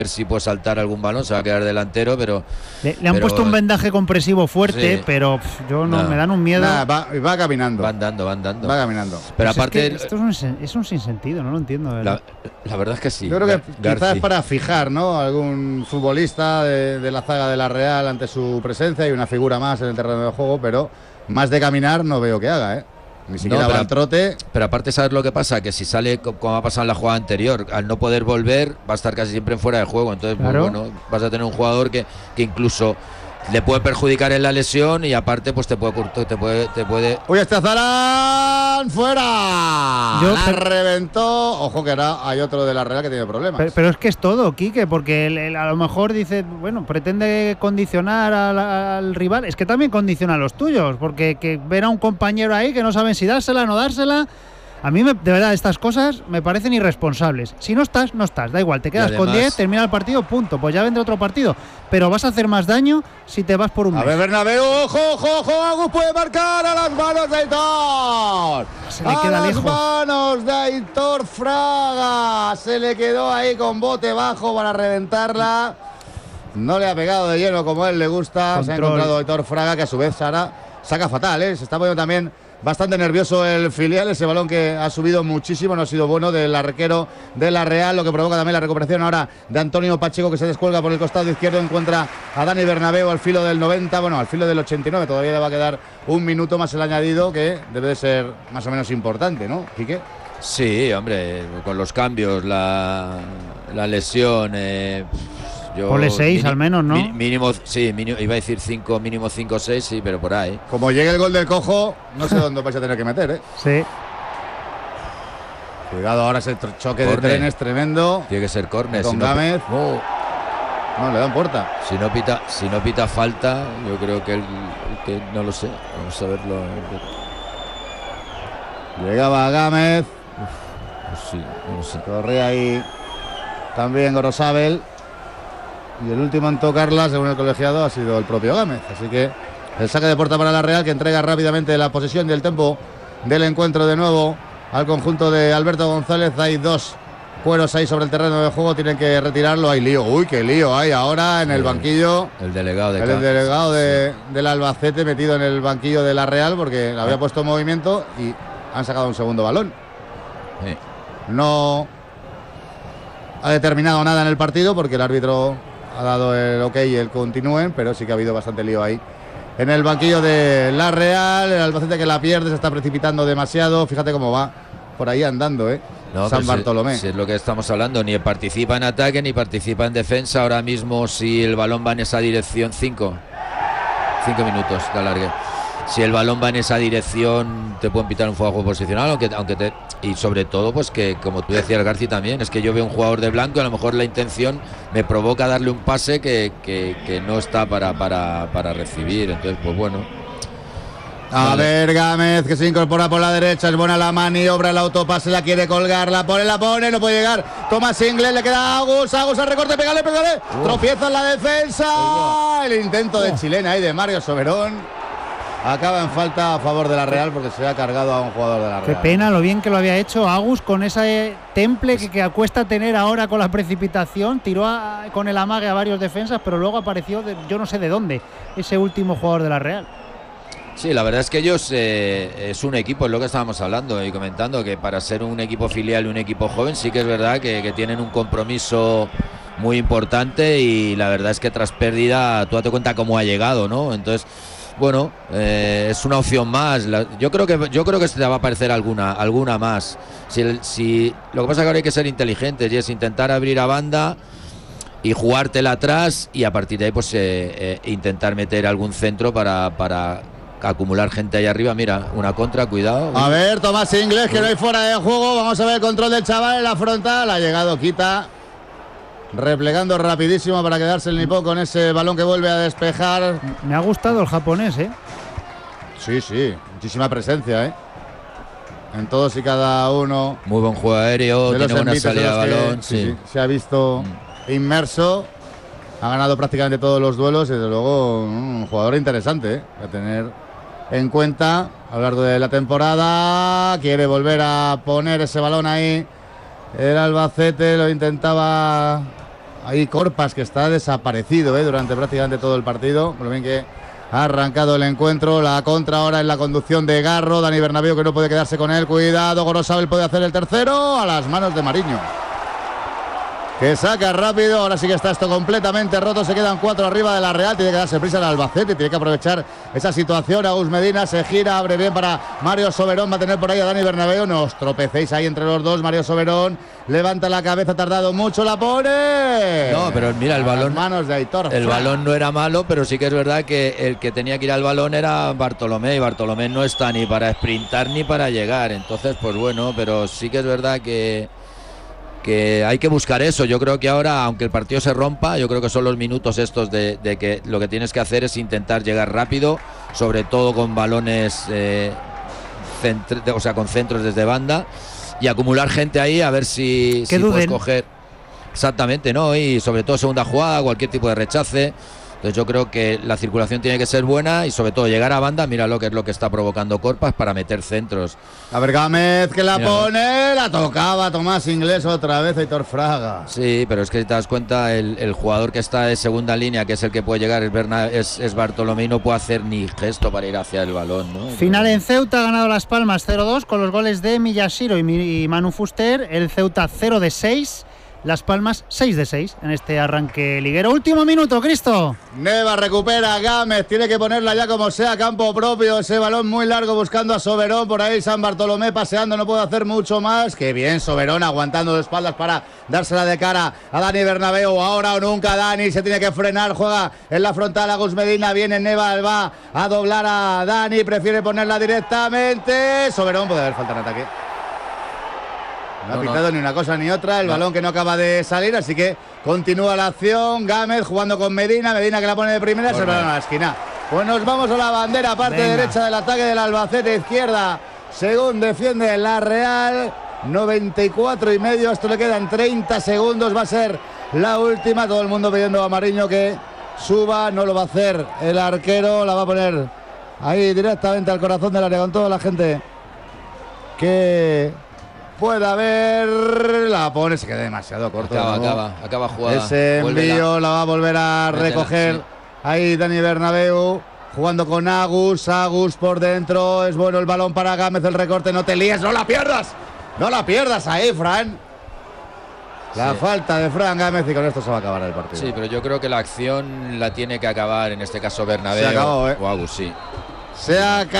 si puede saltar algún balón, se va a quedar delantero, pero... Le han puesto un vendaje compresivo fuerte, sí, pero yo no, me dan un miedo. Va caminando. Van dando. Va caminando. Pero pues aparte... Es que esto es un sinsentido, no lo entiendo. La verdad es que sí. Yo creo que quizás es para fijar, ¿no?, algún futbolista de la zaga de la Real ante su presencia y una figura más en el terreno de juego, pero más de caminar no veo que haga, ¿eh? Ni siquiera va al trote. Pero aparte, ¿sabes lo que pasa? Que si sale, como ha pasado en la jugada anterior, al no poder volver, va a estar casi siempre fuera de juego. Entonces, claro, pues, bueno, vas a tener un jugador que incluso le puede perjudicar en la lesión y aparte, pues te puede... ¡Uy, este Azarán! ¡Fuera! La reventó. Ojo que ahora hay otro de la Real que tiene problemas. Pero es que es todo, Quique, porque a lo mejor dice, bueno, pretende condicionar al rival. Es que también condiciona a los tuyos, porque que ver a un compañero ahí que no saben si dársela o no dársela. A mí, de verdad, estas cosas me parecen irresponsables. Si no estás, no estás. Da igual, te quedas además, con 10, termina el partido, punto. Pues ya vendrá otro partido. Pero vas a hacer más daño si te vas por un mes. A ver, Bernabéu, ojo, Agus puede marcar a las manos de Aitor. Se le queda lejos. A las manos de Aitor Fraga. Se le quedó ahí con bote bajo para reventarla. No le ha pegado de lleno como a él le gusta. Control. Se ha encontrado Aitor Fraga, que a su vez Sara saca fatal, ¿eh? Se está poniendo también bastante nervioso el filial. Ese balón que ha subido muchísimo, no ha sido bueno del arquero de la Real, lo que provoca también la recuperación ahora de Antonio Pacheco, que se descuelga por el costado izquierdo, encuentra a Dani Bernabéu al filo del 90, bueno, al filo del 89, todavía le va a quedar un minuto más el añadido, que debe de ser más o menos importante, ¿no, Quique? Sí, hombre, con los cambios, la lesión... Ponle 6 al menos, ¿no? Mínimo, sí, iba a decir 5, mínimo 5 o 6, sí, pero por ahí. Como llegue el gol del Cojo, no sé dónde vais a tener que meter, ¿eh? Sí. Cuidado ahora ese choque de trenes tremendo. Tiene que ser córner. Con Gámez. No, le dan puerta. Si no pita falta, yo creo que no lo sé. Vamos a verlo. Llegaba Gámez. Sí, no sé. Corría ahí también Gorosabel. Y el último en tocarla, según el colegiado, ha sido el propio Gámez. Así que el saque de puerta para la Real, que entrega rápidamente la posesión y el tempo del encuentro de nuevo al conjunto de Alberto González. Hay dos cueros ahí sobre el terreno de juego, tienen que retirarlo. Hay lío, uy, qué lío hay ahora en el banquillo. El delegado del Albacete metido en el banquillo de la Real, porque le había puesto en movimiento y han sacado un segundo balón. Sí. No ha determinado nada en el partido porque el árbitro ha dado el ok y el continúen, pero sí que ha habido bastante lío ahí en el banquillo de la Real. El Albacete, que la pierde, se está precipitando demasiado. Fíjate cómo va por ahí andando, no, San Bartolomé. Si es lo que estamos hablando, ni participa en ataque ni participa en defensa. Ahora mismo, si el balón va en esa dirección, 5 minutos de alargue. Si el balón va en esa dirección, te pueden pitar un fuego posicional, y sobre todo, pues que, como tú decías, García, también, es que yo veo un jugador de blanco y a lo mejor la intención me provoca darle un pase que no está para recibir. Entonces, pues bueno. A ver, Gámez, que se incorpora por la derecha, es buena la maniobra, el autopase, la quiere colgar, la pone, no puede llegar. Tomás Ingles, le queda a Agus al recorte, pégale. Tropieza en la defensa. El intento de chilena ahí de Mario Soberón. Acaba en falta a favor de la Real porque se ha cargado a un jugador de la Real. Qué pena lo bien que lo había hecho Agus con ese temple que cuesta tener ahora con la precipitación. Tiró con el amague a varios defensas, pero luego apareció yo no sé de dónde ese último jugador de la Real. Sí, la verdad es que ellos es un equipo, es lo que estábamos hablando y comentando, que para ser un equipo filial y un equipo joven sí que es verdad que tienen un compromiso muy importante, y la verdad es que tras pérdida tú date cuenta cómo ha llegado, ¿no? Entonces, bueno, es una opción más. Yo creo que se te va a aparecer alguna más. Si lo que pasa es que ahora hay que ser inteligentes y es intentar abrir a banda y jugártela atrás, y a partir de ahí pues intentar meter algún centro para acumular gente ahí arriba. Mira, una contra, cuidado. A ver, Tomás Ingles, que no hay fuera de juego. Vamos a ver el control del chaval en la frontal. Ha llegado Quita, replegando rapidísimo para quedarse el nipón con ese balón que vuelve a despejar. Me ha gustado el japonés, Sí, muchísima presencia, en todos y cada uno. Muy buen juego aéreo, tiene buena salida de balón. Sí, se ha visto inmerso. Ha ganado prácticamente todos los duelos y desde luego un jugador interesante, a tener en cuenta a lo largo de la temporada. Quiere volver a poner ese balón ahí. El Albacete lo intentaba ahí Corpas, que está desaparecido durante prácticamente todo el partido. Por lo bien que ha arrancado el encuentro. La contra ahora en la conducción de Garro. Dani Bernabéu, que no puede quedarse con él. Cuidado, Gorosabel puede hacer el tercero. A las manos de Mariño, que saca rápido. Ahora sí que está esto completamente roto. Se quedan 4 arriba de la Real. Tiene que darse prisa el Albacete. Tiene que aprovechar esa situación. Agus Medina se gira, abre bien para Mario Soberón. Va a tener por ahí a Dani Bernabéu. No os tropecéis ahí entre los dos. Mario Soberón levanta la cabeza. Ha tardado mucho. La pone. No, pero mira, el balón. Manos de Aitor. El balón no era malo, pero sí que es verdad que el que tenía que ir al balón era Bartolomé. Y Bartolomé no está ni para sprintar ni para llegar. Entonces, pues bueno, pero sí que es verdad que hay que buscar eso. Yo creo que ahora, aunque el partido se rompa, yo creo que son los minutos estos de que lo que tienes que hacer es intentar llegar rápido, sobre todo con balones con centros desde banda, y acumular gente ahí, a ver si puedes coger exactamente, ¿no? Y sobre todo segunda jugada, cualquier tipo de rechace. Entonces yo creo que la circulación tiene que ser buena y sobre todo llegar a banda. Mira lo que es lo que está provocando Corpas para meter centros. A ver, Gámez, que la pone, la tocaba Tomás Inglés otra vez, Aitor Fraga. Sí, pero es que si te das cuenta, el jugador que está de segunda línea, que es el que puede llegar, es Bartolomé, y no puede hacer ni gesto para ir hacia el balón, ¿no? Final en Ceuta, ha ganado Las Palmas 0-2 con los goles de Miyashiro y Manu Fuster. El Ceuta 0-6. Las Palmas 6-6 en este arranque liguero. Último minuto, Cristo. Neva recupera, Gámez tiene que ponerla ya como sea, campo propio. Ese balón muy largo buscando a Soberón. Por ahí San Bartolomé paseando, no puede hacer mucho más. Qué bien Soberón aguantando de espaldas para dársela de cara a Dani Bernabéu. Ahora o nunca Dani, se tiene que frenar, juega en la frontal Agus Medina. Viene Neva, va a doblar a Dani, prefiere ponerla directamente. Soberón puede haber falta en ataque. No ha pitado ni una cosa ni otra, el balón que no acaba de salir, así que continúa la acción. Gámez jugando con Medina que la pone de primera, se va a la esquina. Pues nos vamos a la bandera, parte derecha del ataque del Albacete, izquierda, según defiende la Real. 94 y medio, esto le quedan 30 segundos, va a ser la última. Todo el mundo pidiendo a Mariño que suba, no lo va a hacer el arquero, la va a poner ahí directamente al corazón del área con toda la gente que pueda ver, la pone, se queda demasiado corto. Acaba jugada. Ese envío la va a volver a recoger. Sí. Ahí Dani Bernabéu jugando con Agus por dentro. Es bueno el balón para Gámez, el recorte, no te líes, no la pierdas ahí, Fran. La falta de Fran Gámez, y con esto se va a acabar el partido. Sí, pero yo creo que la acción la tiene que acabar, en este caso Bernabéu. Se acabó, o Agus, sí. Se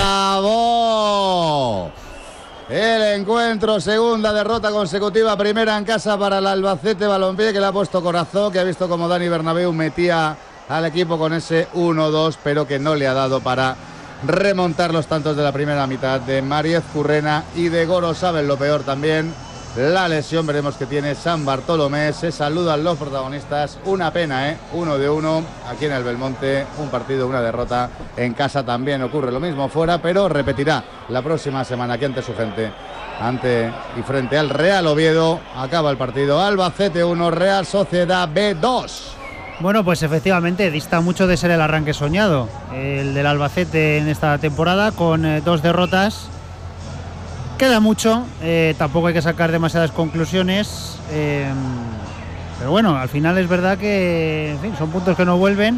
acabó el encuentro, segunda derrota consecutiva, primera en casa para el Albacete Balompié, que le ha puesto corazón, que ha visto como Dani Bernabéu metía al equipo con ese 1-2, pero que no le ha dado para remontar los tantos de la primera mitad de Mariez Currena y de Gorosabel. Lo peor también, la lesión, veremos que tiene San Bartolomé. Se saludan los protagonistas, una pena, 1-1 aquí en el Belmonte, un partido, una derrota. En casa también ocurre lo mismo fuera, pero repetirá la próxima semana aquí ante su gente, y frente al Real Oviedo. Acaba el partido, Albacete 1, Real Sociedad B2. Bueno, pues efectivamente dista mucho de ser el arranque soñado el del Albacete en esta temporada, con 2 derrotas. Queda mucho, tampoco hay que sacar demasiadas conclusiones, pero bueno, al final es verdad que, en fin, son puntos que no vuelven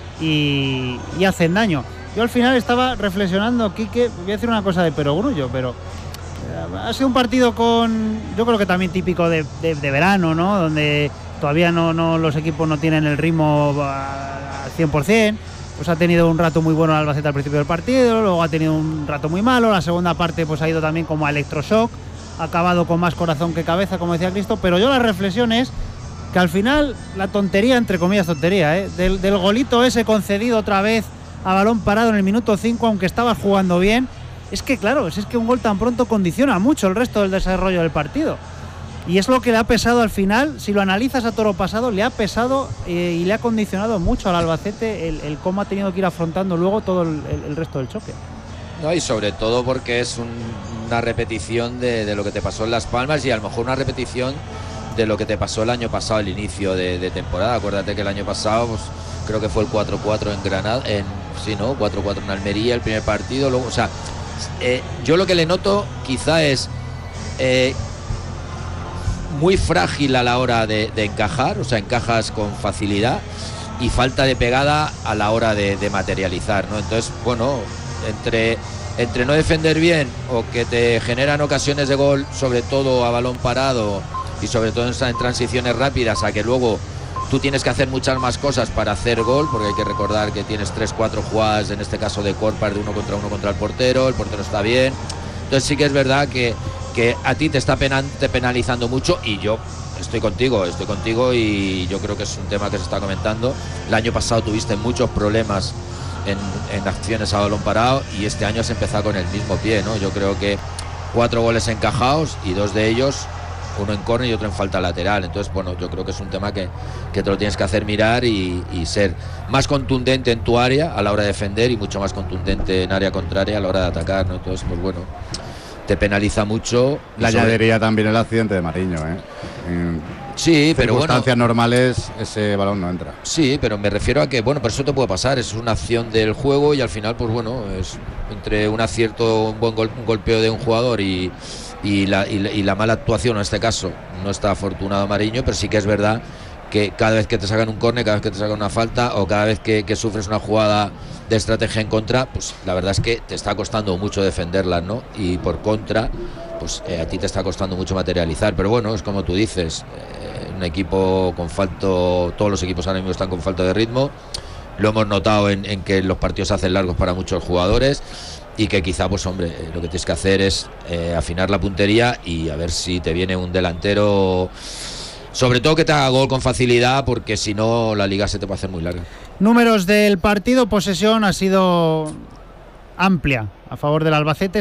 y hacen daño. Yo al final estaba reflexionando, Quique, voy a decir una cosa de perogrullo, pero ha sido un partido yo creo que también típico de verano, ¿no? Donde todavía no los equipos no tienen el ritmo al 100%. Pues ha tenido un rato muy bueno el Albacete al principio del partido, luego ha tenido un rato muy malo. La segunda parte pues ha ido también como a electroshock, ha acabado con más corazón que cabeza, como decía Cristo. Pero yo la reflexión es que al final la tontería, entre comillas tontería, del golito ese concedido otra vez a balón parado en el minuto 5, aunque estabas jugando bien, es que claro, es que un gol tan pronto condiciona mucho el resto del desarrollo del partido. Y es lo que le ha pesado al final. Si lo analizas a toro pasado, le ha pesado y le ha condicionado mucho al Albacete el cómo ha tenido que ir afrontando luego todo el resto del choque. No, y sobre todo porque es una repetición de lo que te pasó en Las Palmas, y a lo mejor una repetición de lo que te pasó el año pasado, al inicio de temporada. Acuérdate que el año pasado pues, creo que fue el 4-4 en Granada, 4-4 en Almería el primer partido. Luego, o sea, yo lo que le noto quizá es muy frágil a la hora de encajar, o sea, encajas con facilidad, y falta de pegada a la hora de materializar, ¿no? Entonces, bueno, entre no defender bien o que te generan ocasiones de gol, sobre todo a balón parado y sobre todo en transiciones rápidas, a que luego tú tienes que hacer muchas más cosas para hacer gol, porque hay que recordar que tienes 3-4 jugadas, en este caso de Corpar, de 1 contra el portero está bien. Entonces sí que es verdad que a ti te está penalizando mucho, y yo estoy contigo y yo creo que es un tema que se está comentando. El año pasado tuviste muchos problemas en acciones a balón parado, y este año has empezado con el mismo pie, ¿no? Yo creo que 4 goles encajados y 2 de ellos, uno en córner y otro en falta lateral. Entonces, bueno, yo creo que es un tema que te lo tienes que hacer mirar y ser más contundente en tu área a la hora de defender y mucho más contundente en área contraria a la hora de atacar, ¿no? Entonces, pues bueno, te penaliza mucho. Le añadiría también el accidente de Mariño, ¿eh? Sí, pero bueno, circunstancias normales ese balón no entra. Sí, pero me refiero a que, bueno, por eso te puede pasar, es una acción del juego y al final, pues bueno, es entre un acierto, un buen un golpeo de un jugador y la mala actuación, en este caso no está afortunado Mariño, pero sí que es verdad que cada vez que te sacan un córner, cada vez que te sacan una falta o cada vez que sufres una jugada de estrategia en contra, pues la verdad es que te está costando mucho defenderlas, ¿no? Y por contra, pues a ti te está costando mucho materializar, pero bueno, es como tú dices, un equipo con falto, todos los equipos ahora mismo están con falta de ritmo, lo hemos notado en que los partidos se hacen largos para muchos jugadores, y que quizá, pues hombre, lo que tienes que hacer es afinar la puntería y a ver si te viene un delantero, sobre todo que te haga gol con facilidad, porque si no la liga se te va a hacer muy larga. Números del partido: posesión ha sido amplia a favor del Albacete,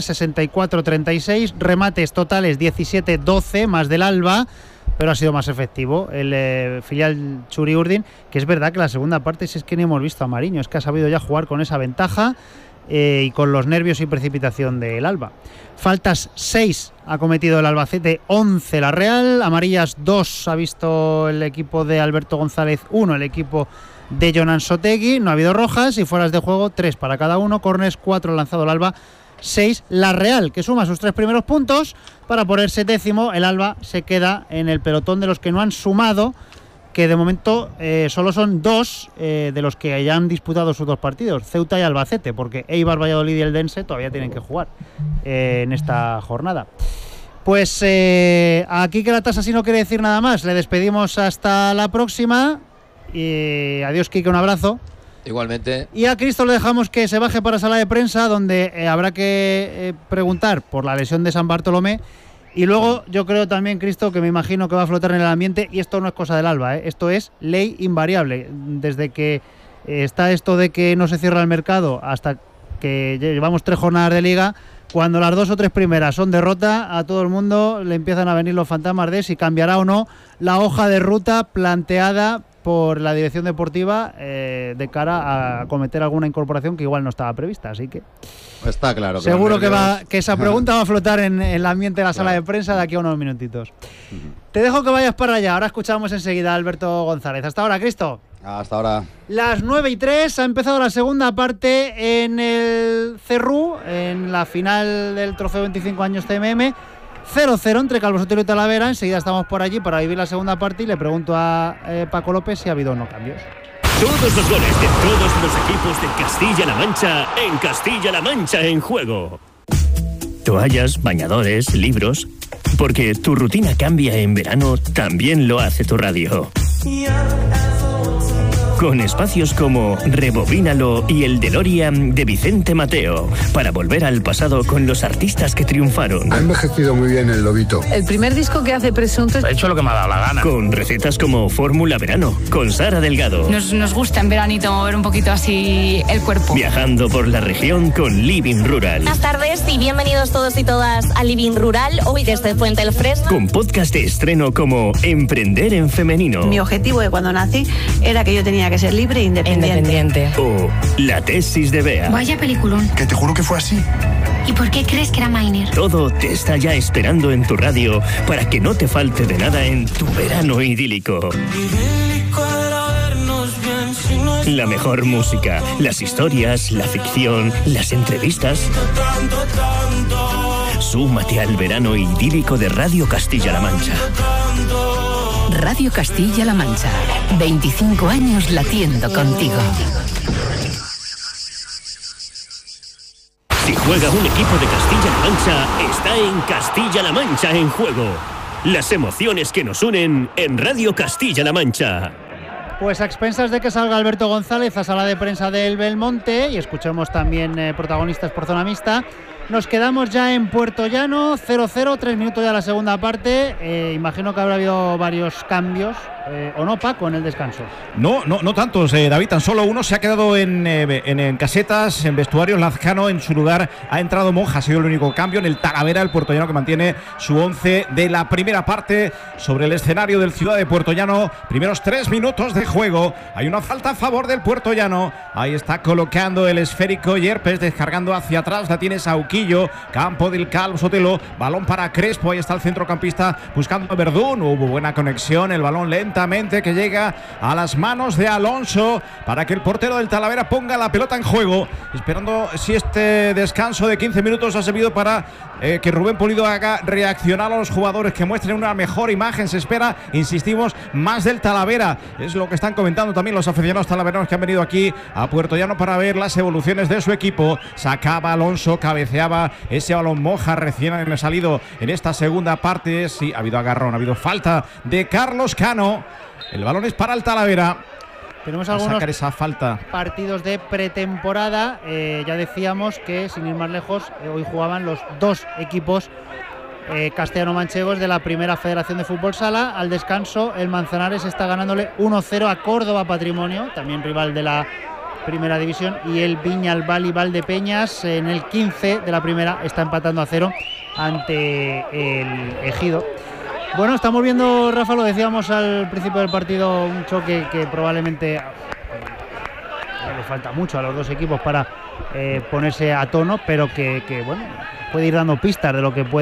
64-36, remates totales 17-12, más del Alba, pero ha sido más efectivo el filial Txuri Urdin, que es verdad que la segunda parte, si es que ni hemos visto a Mariño, es que ha sabido ya jugar con esa ventaja y con los nervios y precipitación del Alba. Faltas 6 ha cometido el Albacete, 11 la Real, amarillas 2 ha visto el equipo de Alberto González, 1 el equipo de Jonan Sotegui, no ha habido rojas, y fueras de juego 3 para cada uno, corners 4 lanzado el Alba, 6 la Real, que suma sus 3 primeros puntos para ponerse 10º. El Alba se queda en el pelotón de los que no han sumado, que de momento solo son 2 de los que ya han disputado sus 2 partidos, Ceuta y Albacete, porque Eibar, Valladolid y Eldense todavía tienen que jugar en esta jornada. Pues aquí que la tasa sí no quiere decir nada más, le despedimos hasta la próxima. Y adiós, Quique, un abrazo. Igualmente. Y a Cristo le dejamos que se baje para sala de prensa, donde habrá que preguntar por la lesión de San Bartolomé. Y luego yo creo también, Cristo, que me imagino que va a flotar en el ambiente, y esto no es cosa del Alba, esto es ley invariable. Desde que está esto de que no se cierra el mercado hasta que llevamos 3 jornadas de liga, cuando las 2 o 3 primeras son derrota, a todo el mundo le empiezan a venir los fantasmas de si cambiará o no la hoja de ruta planteada por la dirección deportiva de cara a cometer alguna incorporación que igual no estaba prevista, así que está claro que seguro que esa pregunta va a flotar en el ambiente de la sala de prensa de aquí a unos minutitos. Te dejo que vayas para allá, ahora escuchamos enseguida a Alberto González. Hasta ahora, Cristo. Hasta ahora. Las 9:03, ha empezado la segunda parte en el Cerrú, en la final del trofeo 25 años CMM. 0-0 entre Calvo Sotelo y Talavera. Enseguida estamos por allí para vivir la segunda parte y le pregunto a Paco López si ha habido o no cambios. Todos los goles de todos los equipos de Castilla-La Mancha en Castilla-La Mancha en Juego. Toallas, bañadores, libros. Porque tu rutina cambia en verano, también lo hace tu radio. Con espacios como Rebobínalo y el DeLorean de Vicente Mateo, para volver al pasado con los artistas que triunfaron. Ha envejecido muy bien el Lobito. El primer disco que hace Presuntos. He hecho lo que me ha dado la gana. Con recetas como Fórmula Verano, con Sara Delgado. Nos gusta en veranito mover un poquito así el cuerpo. Viajando por la región con Living Rural. Buenas tardes y bienvenidos todos y todas a Living Rural, hoy desde Fuente el Fresno. Con podcast de estreno como Emprender en Femenino. Mi objetivo de cuando nací era que yo tenía que ser libre e independiente. O La tesis de Bea. Vaya peliculón. Que te juro que fue así. ¿Y por qué crees que era Miner? Todo te está ya esperando en tu radio para que no te falte de nada en tu verano idílico. La mejor música, las historias, la ficción, las entrevistas. Súmate al verano idílico de Radio Castilla-La Mancha. Radio Castilla-La Mancha. 25 años latiendo contigo. Si juega un equipo de Castilla-La Mancha, está en Castilla-La Mancha en juego. Las emociones que nos unen en Radio Castilla-La Mancha. Pues a expensas de que salga Alberto González a sala de prensa del Belmonte y escuchemos también protagonistas por zona mixta, nos quedamos ya en Puerto Llano, 0-0, 3 minutos ya la segunda parte. Imagino que habrá habido varios cambios, ¿o no, Paco, en el descanso? No tantos, David, tan solo uno se ha quedado en casetas, en vestuarios. Lazcano en su lugar ha entrado Monja, ha sido el único cambio en el Talavera, el puertollano que mantiene su 11 de la primera parte sobre el escenario del Ciudad de Puerto Llano. Primeros 3 minutos de juego, hay una falta a favor del puertollano. Ahí está colocando el esférico Yerpes, descargando hacia atrás, la tiene Sauquillo, campo del Calvo Sotelo, balón para Crespo, ahí está el centrocampista buscando a Verdún, hubo buena conexión, el balón lentamente que llega a las manos de Alonso para que el portero del Talavera ponga la pelota en juego, esperando si este descanso de 15 minutos ha servido para que Rubén Pulido haga reaccionar a los jugadores, que muestren una mejor imagen. Se espera, insistimos, más del Talavera, es lo que están comentando también los aficionados talaveranos que han venido aquí a Puerto Llano para ver las evoluciones de su equipo. Sacaba Alonso, cabeceaba ese balón Moja recién salido en esta segunda parte. Sí, ha habido agarrón, ha habido falta de Carlos Cano. El balón es para el Talavera. Tenemos algunos esa falta. Partidos de pretemporada. Ya decíamos que, sin ir más lejos, hoy jugaban los dos equipos castellano-manchegos de la primera Federación de Fútbol Sala. Al descanso, el Manzanares está ganándole 1-0 a Córdoba Patrimonio, también rival de la primera división, y el Viñalbal Valdepeñas en el 15 de la primera está empatando a 0 ante el Ejido. Bueno, estamos viendo, Rafa, lo decíamos al principio del partido, un choque que probablemente le falta mucho a los dos equipos para ponerse a tono, pero que bueno, puede ir dando pistas de lo que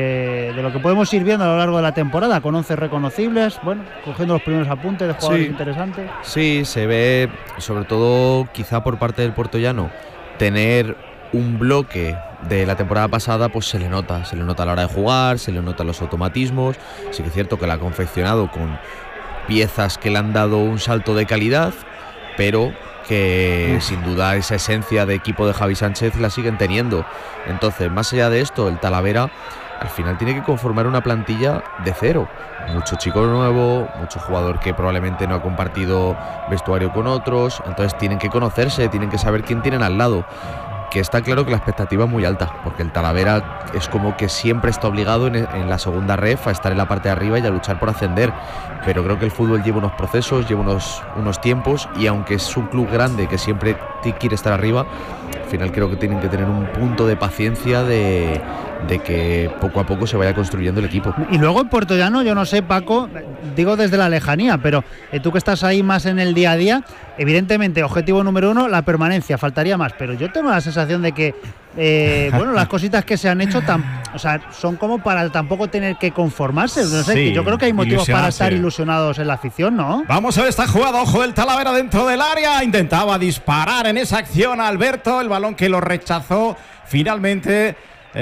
podemos ir viendo a lo largo de la temporada, con 11 reconocibles, bueno, cogiendo los primeros apuntes de jugadores interesantes. Sí, se ve, sobre todo quizá por parte del puertollano, tener un bloque de la temporada pasada, pues se le nota a la hora de jugar, se le nota los automatismos. Sí que es cierto que la ha confeccionado con piezas que le han dado un salto de calidad, pero que sin duda esa esencia de equipo de Javi Sánchez la siguen teniendo. Entonces, más allá de esto, el Talavera al final tiene que conformar una plantilla de cero. Mucho chico nuevo, mucho jugador que probablemente no ha compartido vestuario con otros, entonces tienen que conocerse, tienen que saber quién tienen al lado. Que está claro que la expectativa es muy alta, porque el Talavera es como que siempre está obligado en la segunda ref a estar en la parte de arriba y a luchar por ascender, pero creo que el fútbol lleva unos procesos, lleva unos tiempos, y aunque es un club grande que siempre quiere estar arriba, al final creo que tienen que tener un punto de paciencia de que poco a poco se vaya construyendo el equipo. Y luego en Puerto Llano, yo no sé, Paco, digo desde la lejanía, pero tú que estás ahí más en el día a día, evidentemente objetivo número 1, la permanencia, faltaría más, pero yo tengo la sensación de que bueno, las cositas que se han hecho son como para tampoco tener que conformarse, no sé, que yo creo que hay motivos para estar ilusionados en la afición, ¿no? Vamos a ver esta jugada, ojo del Talavera dentro del área, intentaba disparar en esa acción Alberto, el balón que lo rechazó finalmente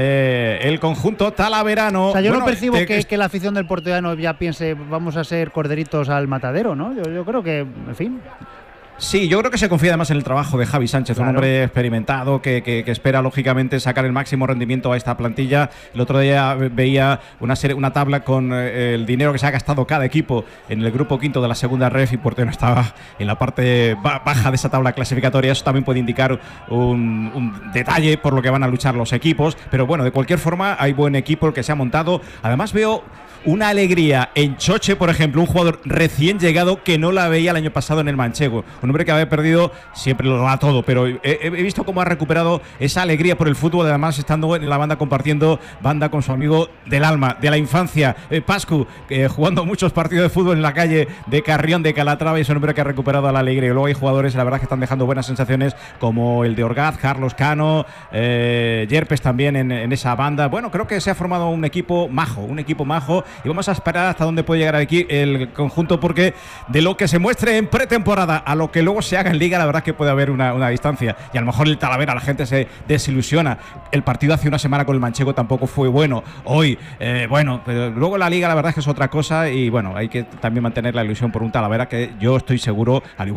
el conjunto talaverano. O sea, yo no percibo que la afición del puertollano ya piense vamos a ser corderitos al matadero, ¿no? Yo creo que, en fin. Sí, yo creo que se confía además en el trabajo de Javi Sánchez, claro. Un hombre experimentado que espera lógicamente sacar el máximo rendimiento a esta plantilla. El otro día veía una tabla con el dinero que se ha gastado cada equipo en el grupo quinto de la segunda ref, y Puertollano estaba en la parte baja de esa tabla clasificatoria. Eso también puede indicar un detalle por lo que van a luchar los equipos, pero bueno, de cualquier forma hay buen equipo el que se ha montado. Además veo una alegría en Choche, por ejemplo, un jugador recién llegado que no la veía el año pasado en el manchego. Un hombre que había perdido, siempre lo da todo, pero he visto cómo ha recuperado esa alegría por el fútbol, además estando en la banda, compartiendo banda con su amigo del alma, de la infancia, Pascu, jugando muchos partidos de fútbol en la calle de Carrión de Calatrava, y es un hombre que ha recuperado la alegría. Y luego hay jugadores, la verdad, que están dejando buenas sensaciones, como el de Orgaz, Carlos Cano, Yerpes también en esa banda. Bueno, creo que se ha formado un equipo majo, y vamos a esperar hasta dónde puede llegar aquí el conjunto, porque de lo que se muestre en pretemporada a lo que luego se haga en Liga, la verdad es que puede haber una distancia, y a lo mejor el Talavera, la gente se desilusiona. El partido hace una semana con el Manchego tampoco fue bueno. Hoy, bueno, pero luego la Liga la verdad es que es otra cosa, y bueno, hay que también mantener la ilusión por un Talavera que yo estoy seguro, al igual